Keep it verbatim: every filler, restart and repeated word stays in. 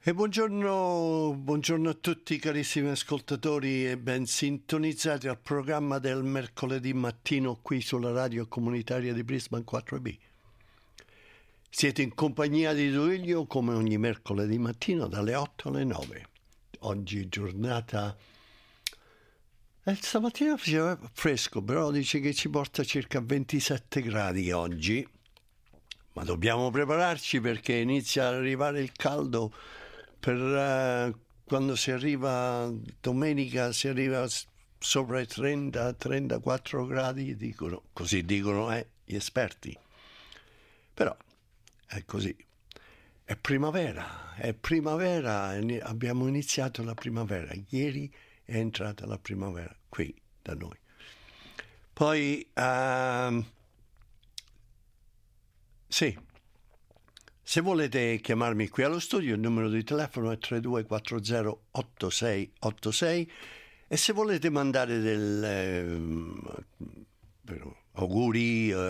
E buongiorno, buongiorno a tutti carissimi ascoltatori e ben sintonizzati al programma del mercoledì mattino qui sulla radio comunitaria di Brisbane quattro B. Siete in compagnia di Duilio come ogni mercoledì mattino dalle otto alle nove. Oggi giornata... Eh, stamattina faceva fresco, però dice che ci porta circa ventisette gradi oggi. Ma dobbiamo prepararci perché inizia ad arrivare il caldo. Per uh, quando si arriva domenica si arriva sopra i trenta trentaquattro gradi, dicono, così dicono eh, gli esperti. Però è così. È primavera, è primavera, abbiamo iniziato la primavera. Ieri è entrata la primavera qui da noi. Poi uh, sì. Se volete chiamarmi qui allo studio, il numero di telefono è tre due quattro zero otto sei otto sei e se volete mandare del eh, auguri, eh,